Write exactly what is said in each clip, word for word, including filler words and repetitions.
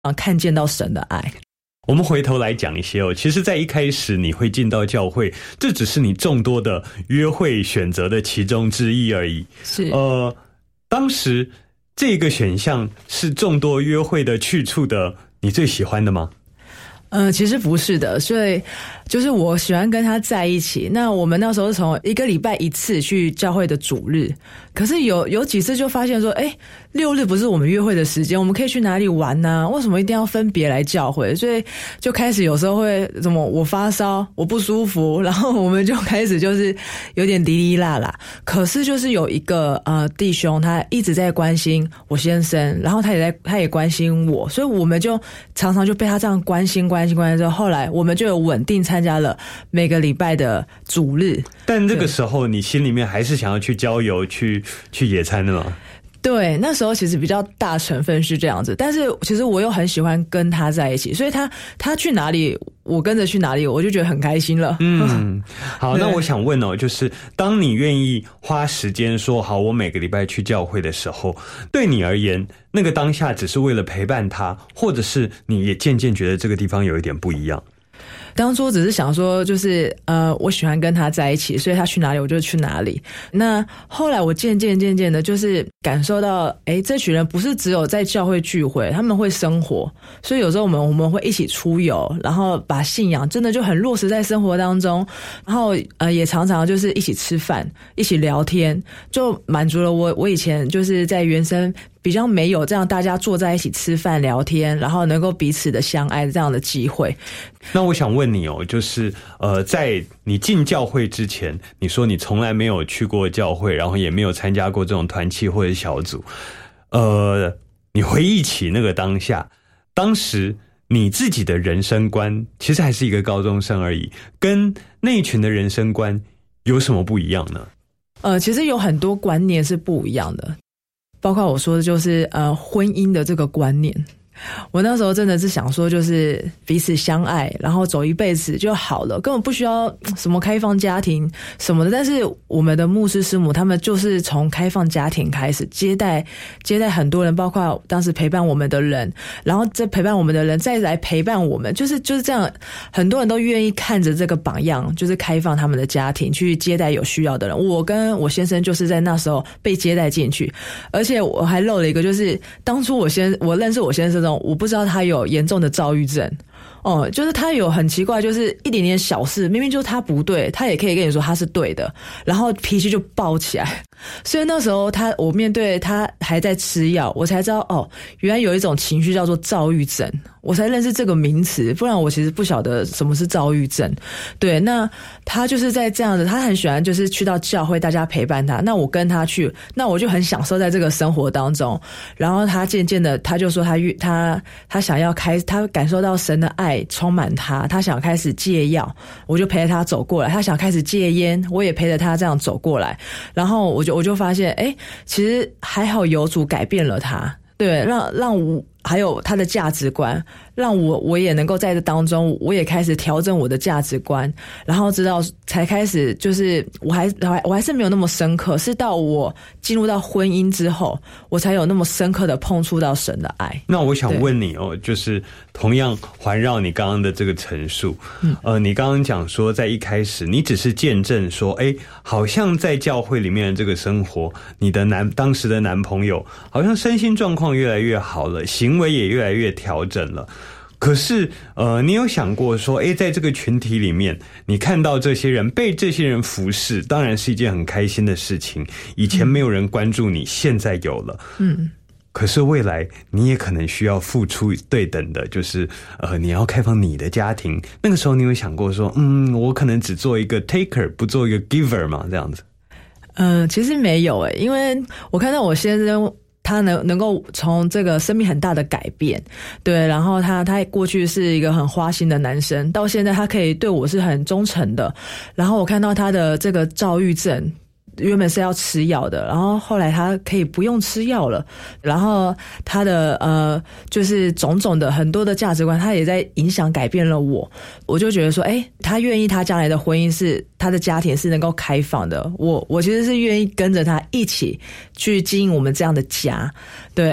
啊看见到神的爱。 我们回头来讲一些哦，其实在一开始你会进到教会，这只是你众多的约会选择的其中之一而已。 是， 呃，当时这个选项是众多约会的去处的你最喜欢的吗？ 呃，其实不是的，所以就是我喜欢跟他在一起。那我们那时候从一个礼拜一次去教会的主日，可是有有几次就发现说，哎，六日不是我们约会的时间，我们可以去哪里玩呢？为什么一定要分别来教会？所以就开始有时候会怎么我发烧，我不舒服，然后我们就开始就是有点滴滴啦啦。可是就是有一个呃弟兄，他一直在关心我先生，然后他也在他也关心我，所以我们就常常就被他这样关心关心关心之后，后来我们就有稳定参加了每个礼拜的主日。 但这个时候你心里面还是想要去郊游去去野餐的吗？ 对，那时候其实比较大成分是这样子，但是其实我又很喜欢跟他在一起，所以他他去哪里我跟着去哪里，我就觉得很开心了。 嗯，好，那我想问哦，就是当你愿意花时间说好我每个礼拜去教会的时候，对你而言那个当下只是为了陪伴他，或者是你也渐渐觉得这个地方有一点不一样？ 当初只是想说就是呃我喜欢跟他在一起，所以他去哪里我就去哪里。那后来我渐渐渐渐的就是感受到，诶这群人不是只有在教会聚会，他们会生活，所以有时候我们我们会一起出游，然后把信仰真的就很落实在生活当中，然后呃也常常就是一起吃饭一起聊天，就满足了我我以前就是在原生比较没有这样大家坐在一起吃饭聊天，然后能够彼此的相爱这样的机会。 那我想问你哦，就是呃，在你进教会之前，你说你从来没有去过教会，然后也没有参加过这种团契或者小组，呃，你回忆起那个当下，当时你自己的人生观其实还是一个高中生而已，跟那一群的人生观有什么不一样呢？ 呃，其实有很多观念是不一样的，包括我说的就是呃婚姻的这个观念。我那时候真的是想说就是彼此相爱，然后走一辈子就好了，根本不需要什么开放家庭什么的。但是我们的牧师师母他们就是从开放家庭开始接待接待很多人，包括当时陪伴我们的人，然后这陪伴我们的人再来陪伴我们，就是就是这样，很多人都愿意看着这个榜样，就是开放他们的家庭去接待有需要的人。我跟我先生就是在那时候被接待进去，而且我还漏了一个，就是当初我先我认识我先生，我不知道他有严重的躁郁症。哦，就是他有很奇怪，就是一点点小事，明明就是他不对，他也可以跟你说他是对的，然后脾气就爆起来。所以那时候他，我面对他还在吃药，我才知道哦，原来有一种情绪叫做躁郁症，我才认识这个名词，不然我其实不晓得什么是躁郁症。对，那他就是在这样的，他很喜欢就是去到教会，大家陪伴他，那我跟他去，那我就很享受在这个生活当中。然后他渐渐的，他就说他他他想要开，他感受到神的爱充满他，他想开始戒药，我就陪着他走过来。他想开始戒烟，我也陪着他这样走过来。然后我就我就发现，哎，其实还好有主改变了他，对，让让我还有他的价值观，让我我也能够在这当中，我也开始调整我的价值观，然后知道才开始就是我还我还我还是没有那么深刻，是到我进入到婚姻之后，我才有那么深刻的碰触到神的爱。 那我想问你哦，就是同样环绕你刚刚的这个陈述，嗯、呃，你刚刚讲说在一开始你只是见证说，哎，好像在教会里面的这个生活，你的男当时的男朋友好像身心状况越来越好了，行为也越来越调整了。可是呃，你有想过说，诶，在这个群体里面，你看到这些人被这些人服侍，当然是一件很开心的事情。以前没有人关注你，现在有了。嗯。可是未来你也可能需要付出对等的，就是呃，你要开放你的家庭。那个时候你有想过说，嗯，我可能只做一个 taker， 不做一个 giver 嘛？这样子。 嗯、呃，其实没有诶，因为我看到我先生。他能能够从这个生命很大的改变，对，然后他他过去是一个很花心的男生，到现在他可以对我是很忠诚的，然后我看到他的这个躁郁症。原本是要吃药的，然后后来他可以不用吃药了，然后他的呃就是种种的很多的价值观，他也在影响改变了我。我就觉得说，诶，他愿意他将来的婚姻是他的家庭是能够开放的，我我其实是愿意跟着他一起去经营我们这样的家。对，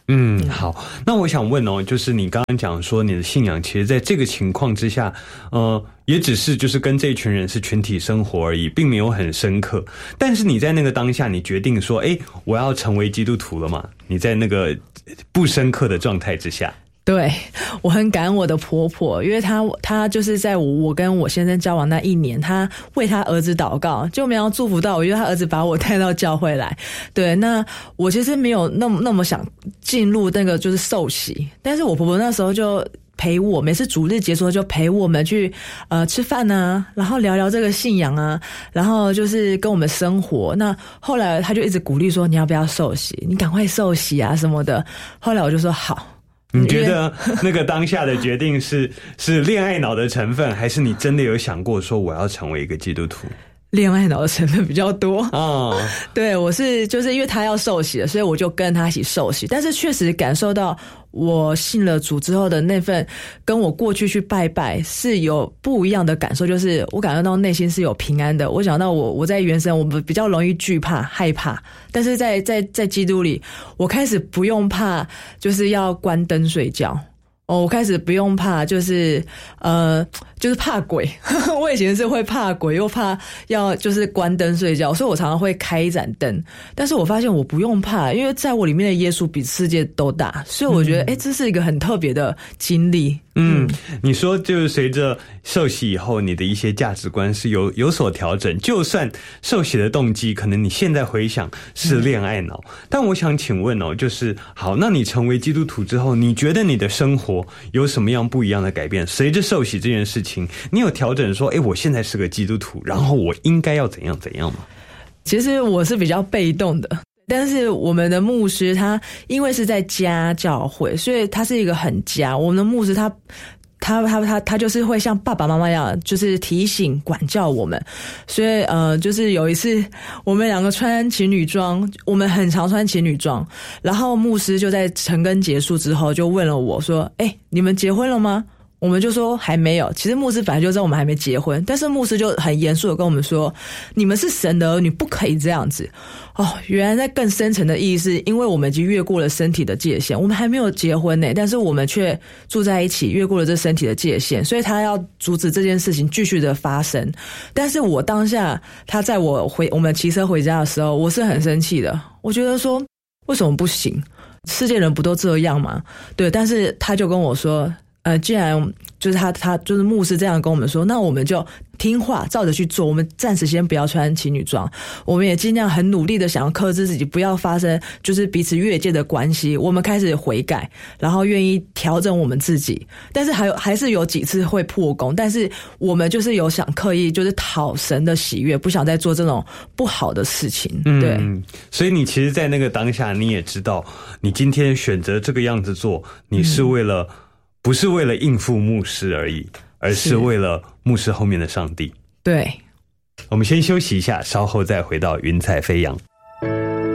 嗯，好，那我想问哦，就是你刚刚讲说你的信仰，其实在这个情况之下，呃，也只是就是跟这一群人是群体生活而已，并没有很深刻。但是你在那个当下，你决定说，哎，我要成为基督徒了嘛？你在那个不深刻的状态之下。 对，我很感恩我的婆婆，因为她她就是在我我跟我先生交往那一年，她为她儿子祷告，就没有祝福到我，因为她儿子把我带到教会来。对，那我其实没有那么那么想进入那个就是受洗，但是我婆婆那时候就陪我，每次主日结束就陪我们去呃吃饭啊，然后聊聊这个信仰啊，然后就是跟我们生活。那后来她就一直鼓励说，你要不要受洗？你赶快受洗啊什么的。后来我就说好。 你觉得那个当下的决定是是恋爱脑的成分，还是你真的有想过说我要成为一个基督徒？ 恋爱脑的成分比较多哦， 对，我是就是因为他要受洗了，所以我就跟他一起受洗。但是确实感受到我信了主之后的那份跟我过去去拜拜是有不一样的感受，就是我感觉到内心是有平安的。我想到我我在原生我们比较容易惧怕害怕，但是在在在基督里，我开始不用怕，就是要关灯睡觉。哦，我开始不用怕，就是呃，就是怕鬼。我以前是会怕鬼，又怕要就是关灯睡觉，所以我常常会开一盏灯。但是我发现我不用怕，因为在我里面的耶稣比世界都大，所以我觉得，哎、嗯，这是一个很特别的经历。 嗯，你说就是随着受洗以后，你的一些价值观是有有所调整。就算受洗的动机，可能你现在回想是恋爱脑，嗯、但我想请问哦，就是好，那你成为基督徒之后，你觉得你的生活有什么样不一样的改变？随着受洗这件事情，你有调整说，哎，我现在是个基督徒，然后我应该要怎样怎样吗？ 其实我是比较被动的。但是我们的牧师他因为是在家教会，所以他是一个很家。我们的牧师他他他他他就是会像爸爸妈妈一样，就是提醒管教我们。所以呃，就是有一次我们两个穿情侣装，我们很常穿情侣装，然后牧师就在晨更结束之后就问了我说：“哎，你们结婚了吗？”我们就说还没有。其实牧师本来就知道我们还没结婚，但是牧师就很严肃的跟我们说，你们是神的儿女，不可以这样子。哦，原来在更深层的意义是因为我们已经越过了身体的界限，我们还没有结婚呢，但是我们却住在一起，越过了这身体的界限，所以他要阻止这件事情继续的发生。但是我当下他在我回我们骑车回家的时候，我是很生气的，我觉得说为什么不行？世界人不都这样吗？对，但是他就跟我说呃，既然就是他他就是牧师这样跟我们说，那我们就听话照着去做，我们暂时先不要穿情侣装，我们也尽量很努力的想要克制自己，不要发生就是彼此越界的关系。我们开始悔改，然后愿意调整我们自己，但是还有还是有几次会破功，但是我们就是有想刻意就是讨神的喜悦，不想再做这种不好的事情。对， 嗯，所以你其实在那个当下你也知道，你今天选择这个样子做，你是为了、嗯不是为了应付牧师而已，而是为了牧师后面的上帝。 对， 我们先休息一下，稍后再回到云彩飞扬。